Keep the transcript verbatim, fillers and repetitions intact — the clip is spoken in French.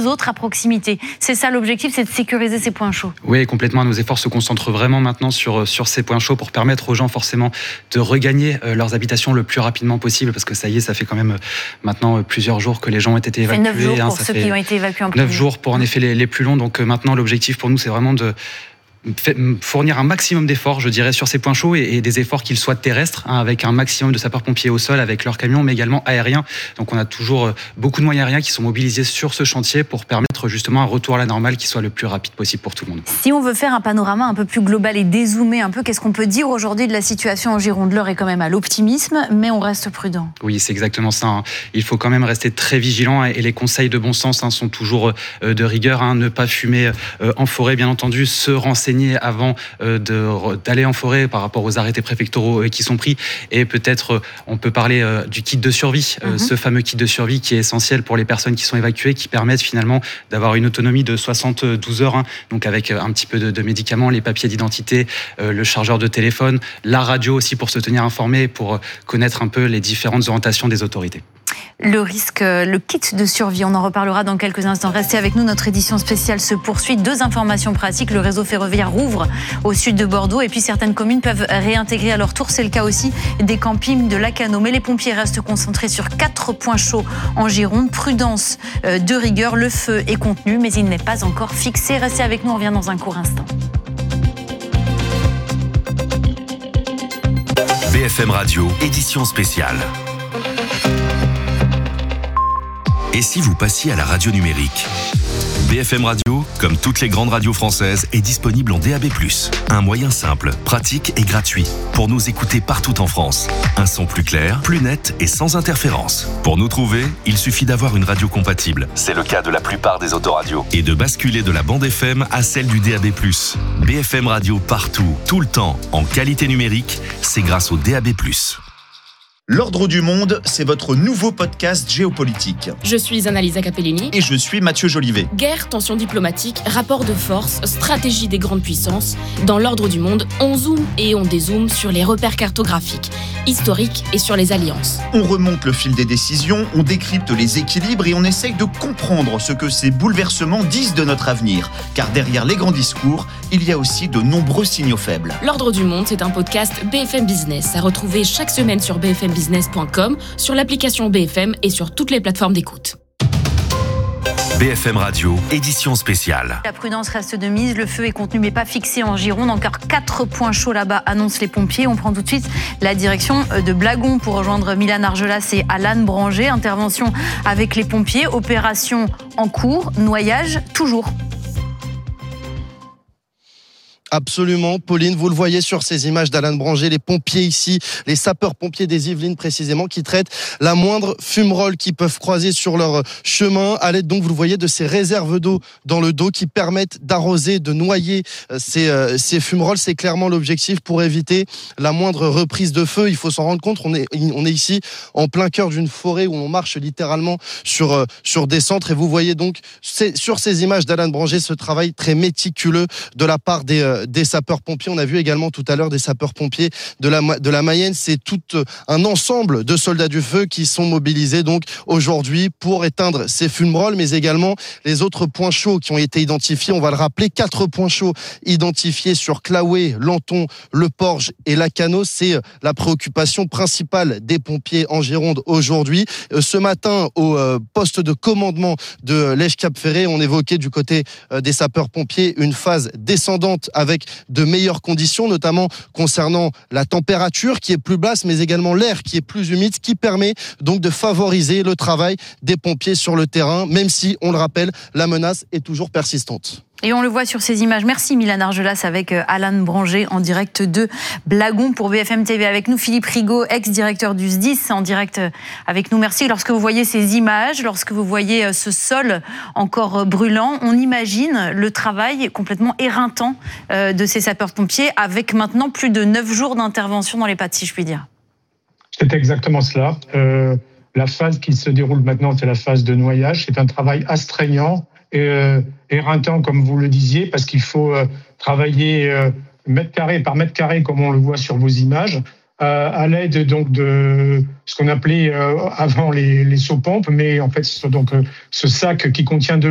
deux autres à proximité. C'est ça l'objectif, c'est de sécuriser ces points chauds. Oui, complètement. Nos efforts se concentrent vraiment maintenant sur, sur ces points chauds pour permettre aux gens forcément de regagner leurs habitations le plus rapidement possible, parce que ça y est, ça fait quand même maintenant plusieurs jours que les gens ont été évacués. C'est neuf jours pour hein, ceux qui ont été évacués en premier. neuf jours pour en effet les, les plus longs. Donc maintenant, l'objectif pour nous, c'est vraiment de fournir un maximum d'efforts, je dirais, sur ces points chauds et, et des efforts qu'ils soient terrestres, hein, avec un maximum de sapeurs-pompiers au sol, avec leurs camions, mais également aériens. Donc on a toujours beaucoup de moyens aériens qui sont mobilisés sur ce chantier pour permettre justement un retour à la normale qui soit le plus rapide possible pour tout le monde. Si on veut faire un panorama un peu plus global et dézoomer un peu, qu'est-ce qu'on peut dire aujourd'hui de la situation en Gironde? L'heure est quand même à l'optimisme, mais on reste prudent. Oui, c'est exactement ça. Hein. Il faut quand même rester très vigilant et les conseils de bon sens hein, sont toujours de rigueur. Hein. Ne pas fumer en forêt, bien entendu, se renseigner avant euh, de, d'aller en forêt par rapport aux arrêtés préfectoraux euh, qui sont pris. Et peut-être, euh, on peut parler euh, du kit de survie, euh, mm-hmm. ce fameux kit de survie qui est essentiel pour les personnes qui sont évacuées, qui permettent finalement d'avoir une autonomie de soixante-douze heures, hein, donc avec euh, un petit peu de, de médicaments, les papiers d'identité, euh, le chargeur de téléphone, la radio aussi pour se tenir informé, pour euh, connaître un peu les différentes orientations des autorités. Le risque, le kit de survie, on en reparlera dans quelques instants. Restez avec nous, notre édition spéciale se poursuit. Deux informations pratiques, le réseau ferroviaire rouvre au sud de Bordeaux et puis certaines communes peuvent réintégrer à leur tour. C'est le cas aussi des campings de Lacanau. Mais les pompiers restent concentrés sur quatre points chauds en Gironde. Prudence de rigueur, le feu est contenu mais il n'est pas encore fixé. Restez avec nous, on revient dans un court instant. B F M Radio, édition spéciale. Et si vous passiez à la radio numérique ? B F M Radio, comme toutes les grandes radios françaises, est disponible en D A B plus. Un moyen simple, pratique et gratuit pour nous écouter partout en France. Un son plus clair, plus net et sans interférence. Pour nous trouver, il suffit d'avoir une radio compatible. C'est le cas de la plupart des autoradios. Et de basculer de la bande F M à celle du D A B plus. B F M Radio partout, tout le temps, en qualité numérique, c'est grâce au D A B plus. L'Ordre du Monde, c'est votre nouveau podcast géopolitique. Je suis Annalisa Capellini. Et je suis Mathieu Jolivet. Guerre, tensions diplomatiques, rapports de force, stratégie des grandes puissances. Dans l'Ordre du Monde, on zoome et on dézoome sur les repères cartographiques, historiques et sur les alliances. On remonte le fil des décisions, on décrypte les équilibres et on essaye de comprendre ce que ces bouleversements disent de notre avenir. Car derrière les grands discours, il y a aussi de nombreux signaux faibles. L'Ordre du Monde, c'est un podcast B F M Business à retrouver chaque semaine sur b f m business point com, sur l'application B F M et sur toutes les plateformes d'écoute. B F M Radio, édition spéciale. La prudence reste de mise, le feu est contenu mais pas fixé en Gironde. Encore quatre points chauds là-bas, annoncent les pompiers. On prend tout de suite la direction de Blagon pour rejoindre Milan Argelas et Alan Branger. Intervention avec les pompiers, opération en cours, noyage toujours. Absolument, Pauline, vous le voyez sur ces images d'Alan Branger, les pompiers ici, les sapeurs-pompiers des Yvelines précisément, qui traitent la moindre fumerole qu'ils peuvent croiser sur leur chemin, à l'aide donc, vous le voyez, de ces réserves d'eau dans le dos qui permettent d'arroser, de noyer ces, ces fumerolles. C'est clairement l'objectif pour éviter la moindre reprise de feu. Il faut s'en rendre compte, on est, on est ici en plein cœur d'une forêt où on marche littéralement sur, sur des centres et vous voyez donc sur ces images d'Alan Branger ce travail très méticuleux de la part des des sapeurs-pompiers. On a vu également tout à l'heure des sapeurs-pompiers de la, de la Mayenne. C'est tout un ensemble de soldats du feu qui sont mobilisés donc aujourd'hui pour éteindre ces fumerolles, mais également les autres points chauds qui ont été identifiés. On va le rappeler, quatre points chauds identifiés sur Claouet, Lanton, Le Porge et Lacanau. C'est la préoccupation principale des pompiers en Gironde aujourd'hui. Ce matin, au poste de commandement de Lège-Cap-Ferré, on évoquait du côté des sapeurs-pompiers une phase descendante avec de meilleures conditions, notamment concernant la température qui est plus basse, mais également l'air qui est plus humide, qui permet donc de favoriser le travail des pompiers sur le terrain, même si, on le rappelle, la menace est toujours persistante. Et on le voit sur ces images. Merci Milan Argelas avec Alan Branger en direct de Blagon pour B F M T V. Avec nous Philippe Rigaud, ex-directeur du S D I S, en direct avec nous. Merci. Lorsque vous voyez ces images, lorsque vous voyez ce sol encore brûlant, on imagine le travail complètement éreintant de ces sapeurs-pompiers avec maintenant plus de neuf jours d'intervention dans les pattes, si je puis dire. C'est exactement cela. Euh, la phase qui se déroule maintenant, c'est la phase de noyage. C'est un travail astreignant et euh, éreintant, comme vous le disiez, parce qu'il faut euh, travailler euh, mètre carré par mètre carré, comme on le voit sur vos images, euh, à l'aide donc de ce qu'on appelait euh, avant les, les seaux-pompes, mais en fait, c'est donc euh, ce sac qui contient de